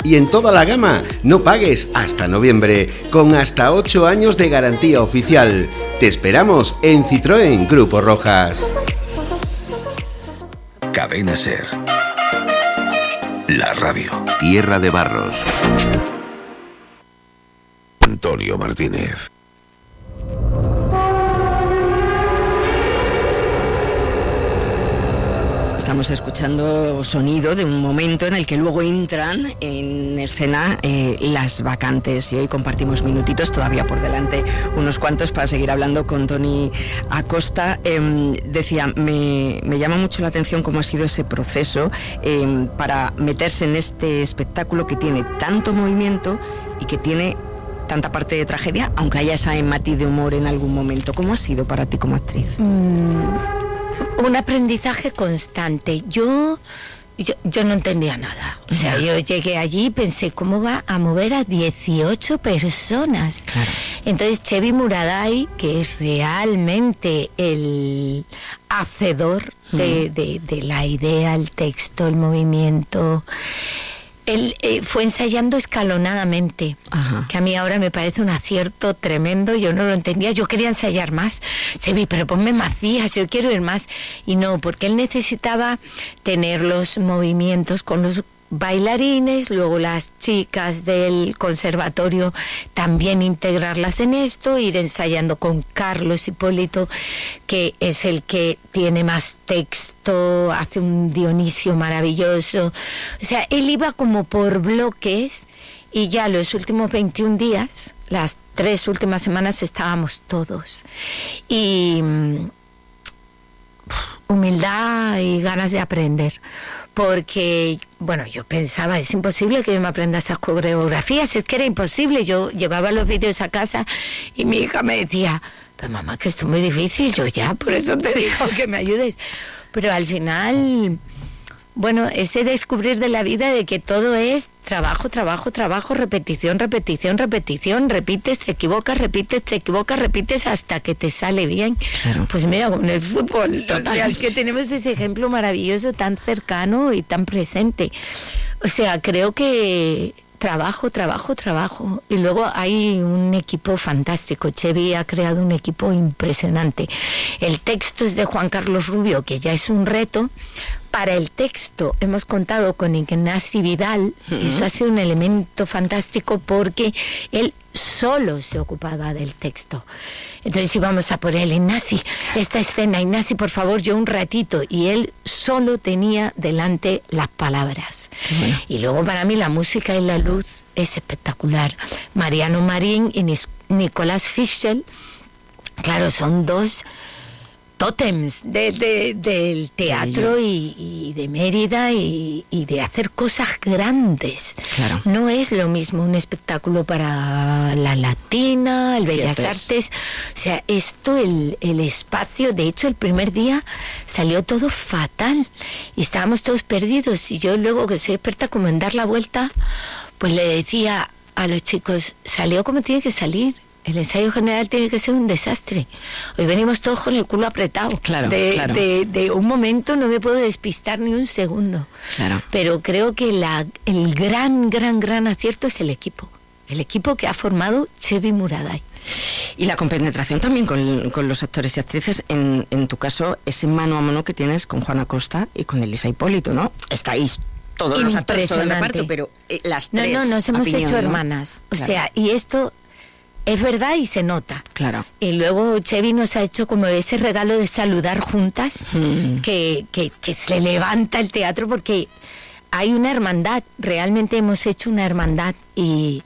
Y en toda la gama, no pagues hasta noviembre, con hasta 8 años de garantía oficial. Te esperamos en Citroën Grupo Rojas. Cadena SER. La radio. Tierra de Barros. Antonio Martínez. Estamos escuchando sonido de un momento en el que luego entran en escena las vacantes, y hoy compartimos minutitos, todavía por delante unos cuantos, para seguir hablando con Toni Acosta. Decía, me llama mucho la atención cómo ha sido ese proceso para meterse en este espectáculo que tiene tanto movimiento y que tiene tanta parte de tragedia, aunque haya ese matiz de humor en algún momento. ¿Cómo ha sido para ti como actriz? Un aprendizaje constante. Yo no entendía nada. O sea, yo llegué allí y pensé, ¿cómo va a mover a 18 personas? Claro. Entonces, Chevy Muraday, que es realmente el hacedor de la idea, el texto, el movimiento, él fue ensayando escalonadamente. Ajá. Que a mí ahora me parece un acierto tremendo. Yo no lo entendía, yo quería ensayar más. Chevy, pero ponme más días, yo quiero ir más. Y no, porque él necesitaba tener los movimientos con los bailarines, luego las chicas del conservatorio también integrarlas en esto, ir ensayando con Carlos Hipólito, que es el que tiene más texto, hace un Dionisio maravilloso. O sea, él iba como por bloques, y ya los últimos 21 días, las 3 últimas semanas, estábamos todos. Y humildad y ganas de aprender. Porque, bueno, yo pensaba, es imposible que yo me aprenda esas coreografías, es que era imposible. Yo llevaba los vídeos a casa y mi hija me decía, pero mamá, que esto es muy difícil. Yo ya, por eso te digo que me ayudes. Pero al final, bueno, ese descubrir de la vida de que todo es trabajo, trabajo, trabajo, repetición, repetición, repetición, repites, te equivocas, repites hasta que te sale bien. Claro. Pues mira, con el fútbol, o sea, es que tenemos ese ejemplo maravilloso, tan cercano y tan presente. O sea, creo que trabajo, trabajo, trabajo. Y luego hay un equipo fantástico. Chevy ha creado un equipo impresionante. El texto es de Juan Carlos Rubio, que ya es un reto. Para el texto hemos contado con Ignasi Vidal, y eso ha sido un elemento fantástico porque él solo se ocupaba del texto. Entonces íbamos a por él, Ignasi, esta escena, Ignasi, por favor, yo un ratito, y él solo tenía delante las palabras. Bueno. Y luego para mí la música y la luz es espectacular. Mariano Marín y Nicolás Fischel, claro, son dos tótems del teatro y de Mérida y de hacer cosas grandes. Claro. No es lo mismo un espectáculo para la Latina, el Bellas Artes. O sea, esto, el espacio, de hecho el primer día salió todo fatal y estábamos todos perdidos, y yo luego, que soy experta como en dar la vuelta, pues le decía a los chicos, salió como tiene que salir. El ensayo general tiene que ser un desastre. Hoy venimos todos con el culo apretado. Claro, claro. De un momento no me puedo despistar ni un segundo. Claro. Pero creo que el gran acierto es el equipo. El equipo que ha formado Chevy Muraday. Y la compenetración también con los actores y actrices. En tu caso, ese mano a mano que tienes con Juana Costa y con Elisa Hipólito, ¿no? Estáis todos los actores, todo el reparto, pero las tres. No, nos hemos hecho hermanas. O sea, y esto es verdad y se nota. Claro. Y luego Chevy nos ha hecho como ese regalo de saludar juntas, que se levanta el teatro, porque hay una hermandad. Realmente hemos hecho una hermandad, y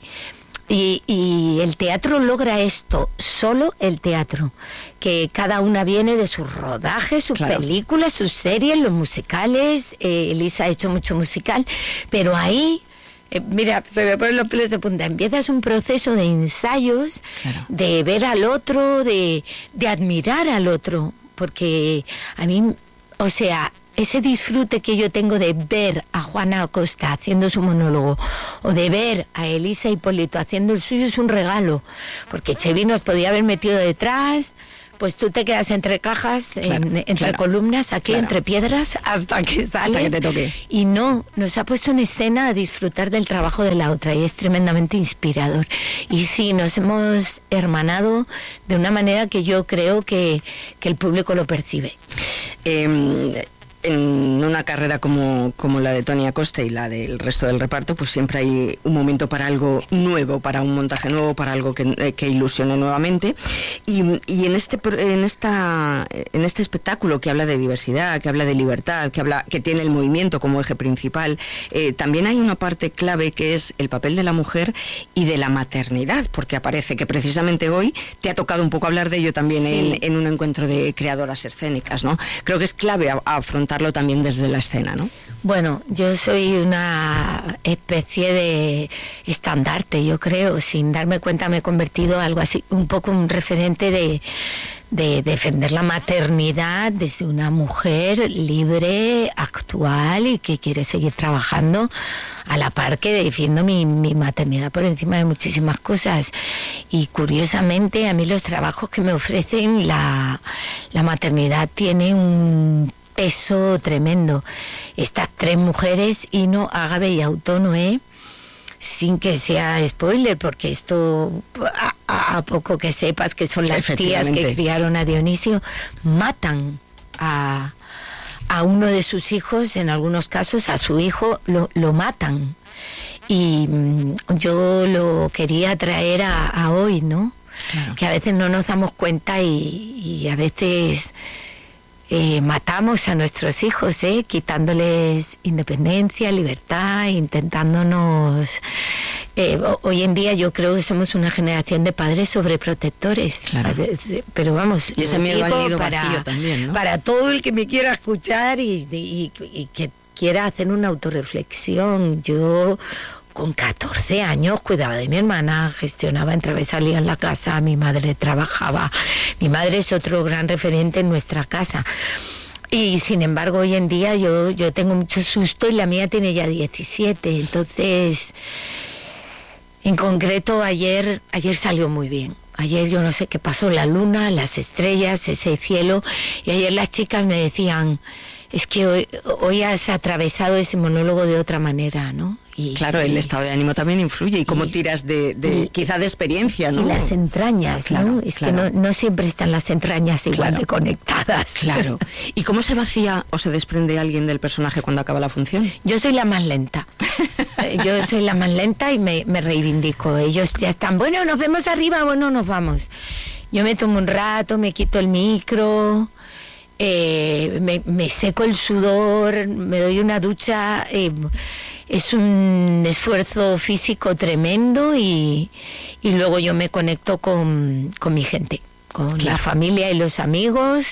el teatro logra esto, solo el teatro, que cada una viene de sus rodajes, sus películas, sus series, los musicales. Elisa ha hecho mucho musical, pero ahí mira, se me ponen los pelos de punta. Empiezas un proceso de ensayos, de ver al otro, de admirar al otro, porque a mí, o sea, ese disfrute que yo tengo de ver a Juana Acosta haciendo su monólogo, o de ver a Elisa Hipólito haciendo el suyo, es un regalo, porque Chevy nos podía haber metido detrás, pues tú te quedas entre cajas, entre columnas, aquí entre piedras, hasta que sales. Hasta que te toque. Y nos ha puesto en escena a disfrutar del trabajo de la otra, y es tremendamente inspirador. Y sí, nos hemos hermanado de una manera que yo creo que el público lo percibe. En una carrera como la de Toni Acosta y la del resto del reparto, pues siempre hay un momento para algo nuevo, para un montaje nuevo, para algo que ilusione nuevamente. Y en este espectáculo que habla de diversidad, que habla de libertad, que tiene el movimiento como eje principal, también hay una parte clave que es el papel de la mujer y de la maternidad, porque aparece que precisamente hoy te ha tocado un poco hablar de ello también, sí, en un encuentro de creadoras escénicas, ¿no? Creo que es clave afrontarlo también desde la escena, ¿no? Bueno, yo soy una especie de estandarte, yo creo, sin darme cuenta me he convertido en algo así, un poco un referente de defender la maternidad desde una mujer libre, actual y que quiere seguir trabajando a la par que defiendo mi maternidad por encima de muchísimas cosas. Y curiosamente a mí los trabajos que me ofrecen la maternidad tiene un peso tremendo. Estas 3 mujeres, Ino, Ágave y Autónoe, sin que sea spoiler, porque esto a poco que sepas que son las tías que criaron a Dionisio, matan a uno de sus hijos, en algunos casos a su hijo lo matan. Y yo lo quería traer a hoy, ¿no? Claro. Que a veces no nos damos cuenta y a veces matamos a nuestros hijos, quitándoles independencia, libertad, intentándonos... hoy en día yo creo que somos una generación de padres sobreprotectores. Claro. Pero vamos, y ese miedo al nido vacío también, ¿no? Para todo el que me quiera escuchar y que quiera hacer una autorreflexión. Yo con 14 años cuidaba de mi hermana, gestionaba, entraba y salía en la casa, mi madre trabajaba. Mi madre es otro gran referente en nuestra casa. Y sin embargo hoy en día yo tengo mucho susto y la mía tiene ya 17. Entonces, en concreto ayer salió muy bien. Ayer yo no sé qué pasó, la luna, las estrellas, ese cielo. Y ayer las chicas me decían, es que hoy has atravesado ese monólogo de otra manera, ¿no? Claro, el estado de ánimo también influye y cómo tiras quizá de experiencia, ¿no? Y las entrañas, claro, ¿no? Es claro. Que no siempre están las entrañas igual de conectadas. Claro. ¿Y cómo se vacía o se desprende alguien del personaje cuando acaba la función? Yo soy la más lenta. Yo soy la más lenta y me reivindico. Ellos ya están, bueno, nos vemos arriba, bueno, nos vamos. Yo me tomo un rato, me quito el micro... me seco el sudor, me doy una ducha, es un esfuerzo físico tremendo y luego yo me conecto con mi gente, con la familia y los amigos.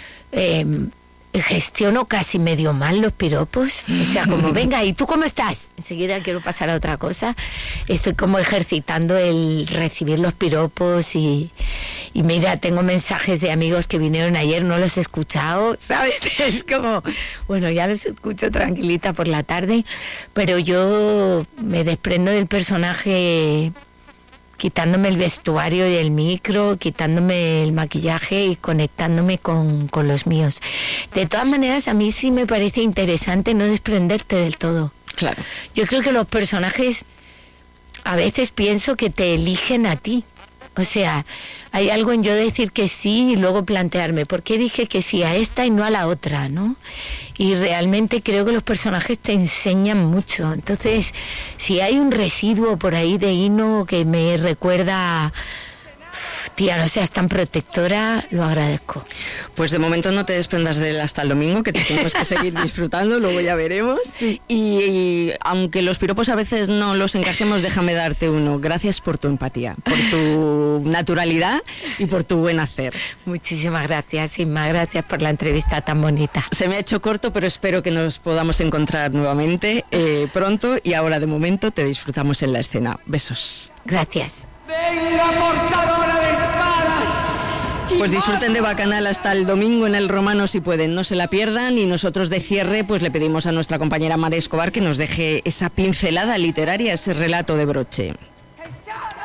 Gestiono casi medio mal los piropos, o sea, como venga, ¿y tú cómo estás? Enseguida quiero pasar a otra cosa. Estoy como ejercitando el recibir los piropos y mira, tengo mensajes de amigos que vinieron ayer, no los he escuchado, ¿sabes? Es como, bueno, ya los escucho tranquilita por la tarde, pero yo me desprendo del personaje quitándome el vestuario y el micro, quitándome el maquillaje y conectándome con los míos. De todas maneras, a mí sí me parece interesante no desprenderte del todo. Claro. Yo creo que los personajes a veces pienso que te eligen a ti. O sea, hay algo en yo decir que sí y luego plantearme, ¿por qué dije que sí a esta y no a la otra, no? Y realmente creo que los personajes te enseñan mucho. Entonces, si hay un residuo por ahí de Ino que me recuerda, tía, no seas tan protectora, lo agradezco. Pues de momento no te desprendas de él hasta el domingo, que tenemos que seguir disfrutando, luego ya veremos. Y aunque los piropos a veces no los encajemos, déjame darte uno. Gracias por tu empatía, por tu naturalidad y por tu buen hacer. Muchísimas gracias, Inma, gracias por la entrevista tan bonita. Se me ha hecho corto, pero espero que nos podamos encontrar nuevamente pronto, y ahora de momento te disfrutamos en la escena. Besos. Gracias. ¡Venga, portadora de espadas! Pues disfruten de Bacanal hasta el domingo en el Romano si pueden, no se la pierdan. Y nosotros de cierre pues le pedimos a nuestra compañera María Escobar que nos deje esa pincelada literaria, ese relato de broche.